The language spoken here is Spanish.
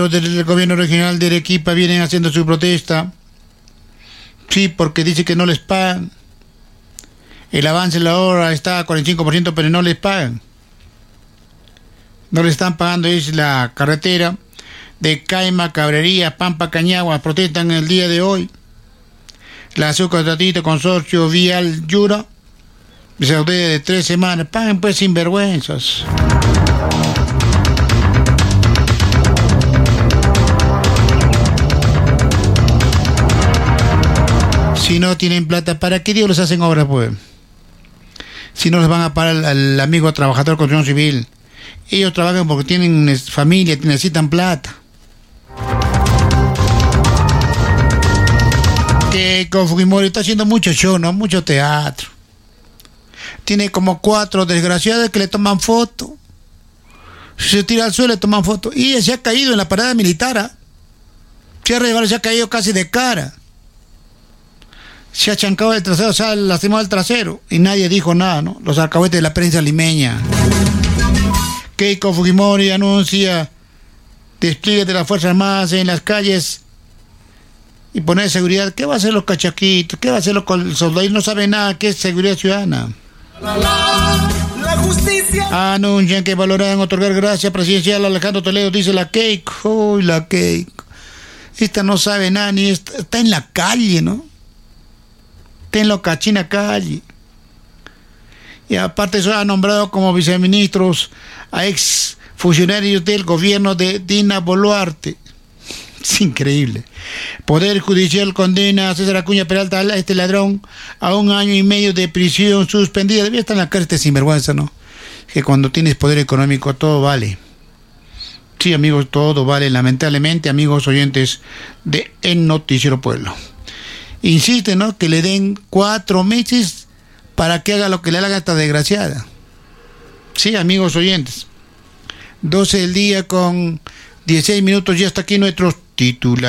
Los del gobierno regional de Arequipa vienen haciendo su protesta. Sí, porque dice que no les pagan. El avance de la hora está a 45%, pero no les pagan. No le están pagando, es la carretera de Caima, Cabrería, Pampa, Cañagua. Protestan el día de hoy. La subcontratista Consorcio Vial Yura se audea de 3 semanas. Paguen pues, sinvergüenzas. Si no tienen plata, ¿para qué Dios les hacen obras, pues? Si no les van a pagar al amigo trabajador de construcción civil. Ellos trabajan porque tienen familia, necesitan plata. Que con Fujimori está haciendo mucho show, ¿no? Mucho teatro. Tiene como 4 desgraciados que le toman foto. Se tira al suelo, le toman foto. Y ella se ha caído en la parada militar, ¿eh? Se ha caído casi de cara. Se ha chancado el trasero, se ha lastimado el trasero. Y nadie dijo nada, ¿no? Los alcahuetes de la prensa limeña. Keiko Fujimori anuncia despliegue de las Fuerzas Armadas en las calles y poner seguridad. ¿Qué va a hacer los cachaquitos? ¿Qué va a hacer los soldados? No saben nada qué es seguridad ciudadana. La justicia. Anuncian que valorarán otorgar gracia presidencial a Alejandro Toledo, dice la Keiko. Uy, la Keiko. Esta no sabe nada, ni está en la calle, ¿no? Está en la cachina calle. Y aparte eso ha nombrado como viceministros a ex funcionarios del gobierno de Dina Boluarte. Es increíble. Poder Judicial condena a César Acuña Peralta, a este ladrón, a 1 año y medio de prisión suspendida. Debía estar en la cárcel este sinvergüenza, ¿no? Que cuando tienes poder económico todo vale. Sí, amigos, todo vale. Lamentablemente, amigos oyentes de El Noticiero Pueblo. Insiste, ¿no? Que le den 4 meses para que haga lo que le haga esta desgraciada. Sí, amigos oyentes. 12 del día con 16 minutos, ya está aquí nuestros titulares.